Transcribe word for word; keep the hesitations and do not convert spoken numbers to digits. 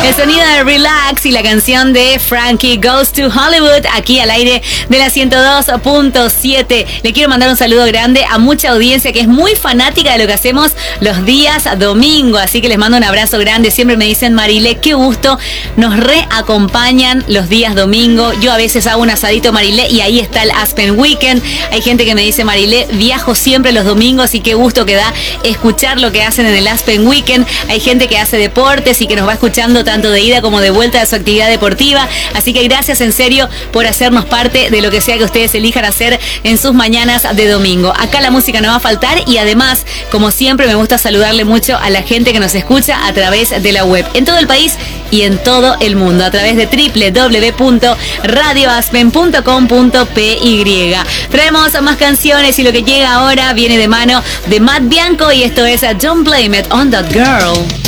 El sonido de Relax y la canción de Frankie Goes to Hollywood, aquí al aire de la ciento dos punto siete. Le quiero mandar un saludo grande a mucha audiencia que es muy fanática de lo que hacemos los días domingo, así que les mando un abrazo grande. Siempre me dicen, Marilé, qué gusto, nos reacompañan los días domingo. Yo a veces hago un asadito, Marilé, y ahí está el Aspen Weekend. Hay gente que me dice, Marilé, viajo siempre los domingos y qué gusto que da escuchar lo que hacen en el Aspen Weekend. Hay gente que hace deportes y que nos va escuchando tanto de ida como de vuelta de su actividad deportiva. Así que gracias en serio por hacernos parte de lo que sea que ustedes elijan hacer en sus mañanas de domingo. Acá la música no va a faltar y además, como siempre, me gusta saludarle mucho a la gente que nos escucha a través de la web en todo el país y en todo el mundo a través de doble u doble u doble u punto radio aspen punto com punto pe y. Traemos más canciones y lo que llega ahora viene de mano de Matt Bianco y esto es Don't Blame It on That Girl.